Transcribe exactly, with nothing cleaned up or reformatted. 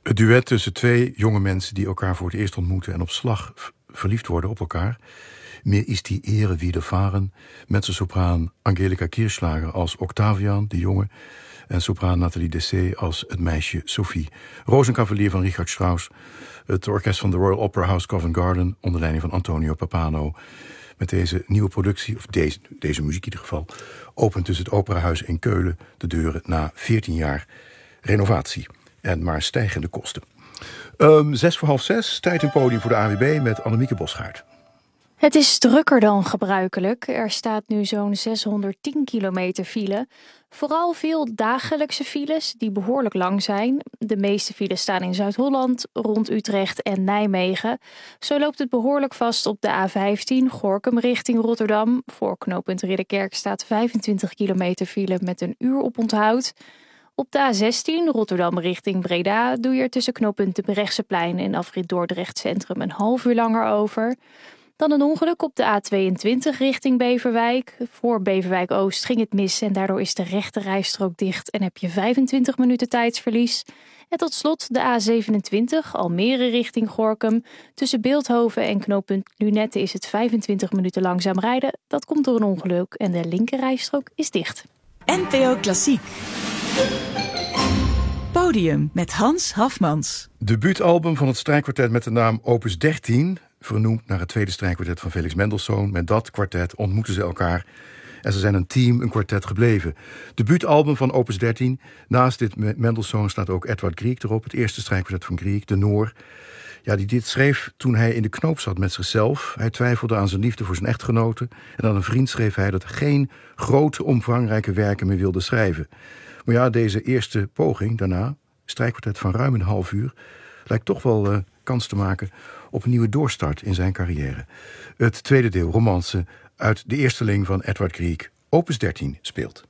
Het duet tussen twee jonge mensen die elkaar voor het eerst ontmoeten en op slag v- verliefd worden op elkaar. Mir ist die Ehre widerfahren, mezzosopraan Angelika Kirchschlager als Octavian, de jongen, en sopraan Nathalie Dessay als het meisje Sophie. Rozenkavalier van Richard Strauss, het orkest van de Royal Opera House Covent Garden onder leiding van Antonio Pappano. Met deze nieuwe productie, of deze, deze muziek in ieder geval, opent dus het Operahuis in Keulen de deuren na veertien jaar renovatie en maar stijgende kosten. Um, zes voor half zes, tijd in podium voor de A W B met Annemieke Bosgaard. Het is drukker dan gebruikelijk. Er staat nu zo'n zeshonderdtien kilometer file. Vooral veel dagelijkse files die behoorlijk lang zijn. De meeste files staan in Zuid-Holland, rond Utrecht en Nijmegen. Zo loopt het behoorlijk vast op de A vijftien, Gorinchem richting Rotterdam. Voor knooppunt Ridderkerk staat vijfentwintig kilometer file met een uur oponthoud. Op de A zestien, Rotterdam richting Breda, doe je er tussen knooppunt Brechtseplein en afrit Dordrecht Centrum een half uur langer over. Dan een ongeluk op de A tweeëntwintig richting Beverwijk. Voor Beverwijk Oost ging het mis en daardoor is de rechte rijstrook dicht en heb je vijfentwintig minuten tijdsverlies. En tot slot de A zevenentwintig, Almere richting Gorinchem. Tussen Beeldhoven en knooppunt Lunette is het vijfentwintig minuten langzaam rijden. Dat komt door een ongeluk en de linker rijstrook is dicht. N P O Klassiek. Podium met Hans Hafmans. Debuutalbum van het strijkkwartet met de naam Opus dertien... vernoemd naar het tweede strijkkwartet van Felix Mendelssohn. Met dat kwartet ontmoeten ze elkaar en ze zijn een team, een kwartet gebleven. Debuutalbum van Opus dertien. Naast dit Mendelssohn staat ook Edward Grieg erop, het eerste strijkkwartet van Grieg, de Noor. Ja, die dit schreef toen hij in de knoop zat met zichzelf. Hij twijfelde aan zijn liefde voor zijn echtgenote. En aan een vriend schreef hij dat hij geen grote, omvangrijke werken meer wilde schrijven. Maar ja, deze eerste poging daarna, strijkkwartet van ruim een half uur, lijkt toch wel uh, kans te maken op een nieuwe doorstart in zijn carrière. Het tweede deel, romance, uit de eersteling van Edward Grieg, Opus dertien, speelt.